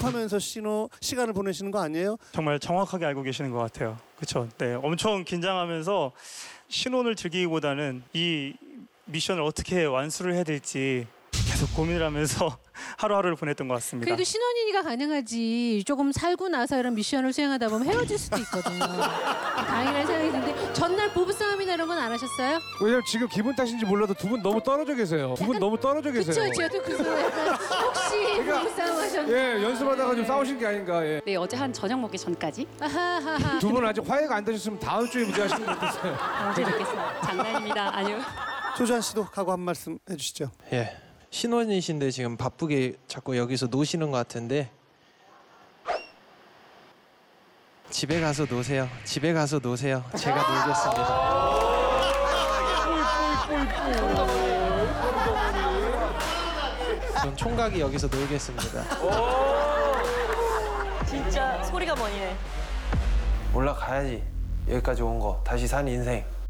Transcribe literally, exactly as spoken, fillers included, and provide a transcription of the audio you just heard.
연습하면서 신호 시간을 보내시는 거 아니에요? 정말 정확하게 알고 계시는 것 같아요. 그렇죠. 네, 엄청 긴장하면서 신혼을 즐기기보다는 이 미션을 어떻게 완수를 해야 될지 계속 고민을 하면서 하루하루를 보냈던 것 같습니다. 그래도 신혼이니까 가능하지. 조금 살고 나서 이런 미션을 수행하다 보면 헤어질 수도 있거든요. 다행이라는 생각이 드는데 전날 부부싸움이나 이런 건 안 하셨어요? 왜냐면 지금 기분 탓인지 몰라도 두 분 너무 떨어져 계세요. 두 분 너무 떨어져 계세요. 그쵸, 저도 그래서 약간 혹시 부부싸움 하셨나요? 예, 연습하다가 좀 싸우신 게 아닌가. 예. 네, 어제 한 저녁 먹기 전까지. 아하하하. 두 분 아직 화해가 안 되셨으면 다음 주에 문제하시는 것 같았어요. 어제 뵙겠습니다. 장난입니다. 아니요. 조주환 씨도 각오 한 말씀 해주시죠. 예, 신혼이신데 지금 바쁘게 자꾸 여기서 노시는 것 같은데 집에 가서 노세요. 집에 가서 노세요. 제가 놀겠습니다. 전 총각이 여기서 놀겠습니다. 진짜 소리가 머니네. 올라가야지. 여기까지 온 거 다시 산 인생.